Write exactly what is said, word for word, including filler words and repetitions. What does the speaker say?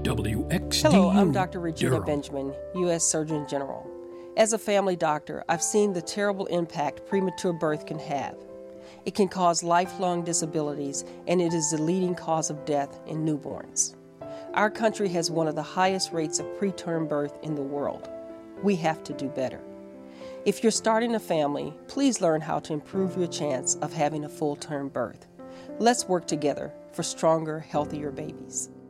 W X D U. Hello, I'm Doctor Regina Durham. Benjamin, U S Surgeon General. As a family doctor, I've seen the terrible impact premature birth can have. It can cause lifelong disabilities, and it is the leading cause of death in newborns. Our country has one of the highest rates of preterm birth in the world. We have to do better. If you're starting a family, please learn how to improve your chance of having a full-term birth. Let's work together for stronger, healthier babies.